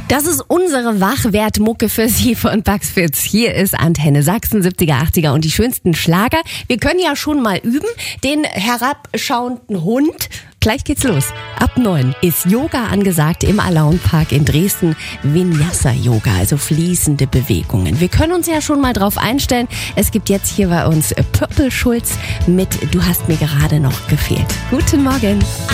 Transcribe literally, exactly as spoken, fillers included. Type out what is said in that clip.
Das ist unsere Wachwertmucke für Sie von Bugs Fitz. Hier ist Antenne Sachsen, siebziger, achtziger und die schönsten Schlager. Wir können ja schon mal üben. Den herabschauenden Hund. Gleich geht's los. Ab neun ist Yoga angesagt im Alaun-Park in Dresden. Vinyasa-Yoga, also fließende Bewegungen. Wir können uns ja schon mal drauf einstellen. Es gibt jetzt hier bei uns Purple Schulz mit Du hast mir gerade noch gefehlt. Guten Morgen.